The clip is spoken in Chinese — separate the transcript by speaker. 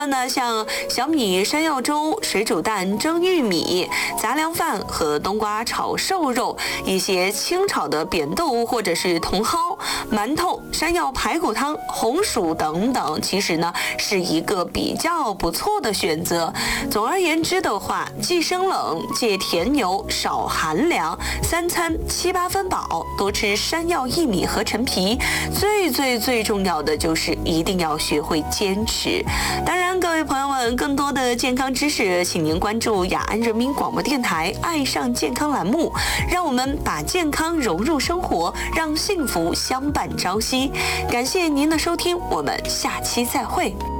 Speaker 1: 呢，像小米山药粥、水煮蛋蒸玉米、杂粮饭和冬瓜炒瘦肉，一些清炒的扁豆或者是茼蒿、馒头、山药排骨汤、红薯等等，其实呢是一个比较不错的选择。总而言之的话，忌生冷，戒甜油，少寒凉，3餐7、8分饱，多吃山药、薏米和陈皮。最重要的就是一定要学会坚持。当然，各位朋友们，更多的健康知识，请您关注雅安人民广播电台“爱上健康”栏目，让我们把健康融入生活，让幸福相伴朝夕。感谢您的收听，我们下期再会。